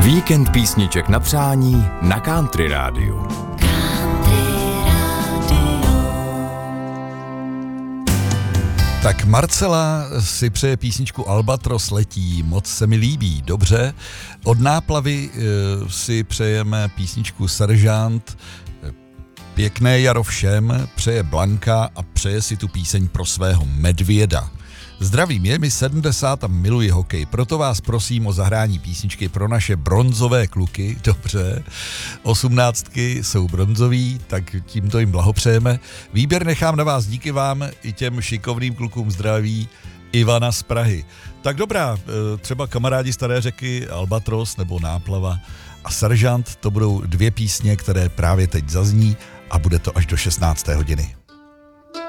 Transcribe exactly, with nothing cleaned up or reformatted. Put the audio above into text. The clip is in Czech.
Víkend písniček na přání na Country Rádiu. Tak Marcela si přeje písničku Albatros letí, moc se mi líbí, dobře. Od Náplavy e, si přejeme písničku Seržant, pěkné jaro všem, přeje Blanka a přeje si tu píseň pro svého medvěda. Zdravím, je mi sedmdesát a miluji hokej, proto vás prosím o zahrání písničky pro naše bronzové kluky, dobře, osmnáctky jsou bronzoví, tak tímto jim blahopřejeme. Výběr nechám na vás, díky vám i těm šikovným klukům zdraví, Ivana z Prahy. Tak dobrá, třeba Kamarádi staré řeky, Albatros nebo Náplava a Seržant, to budou dvě písně, které právě teď zazní a bude to až do šestnácté hodiny.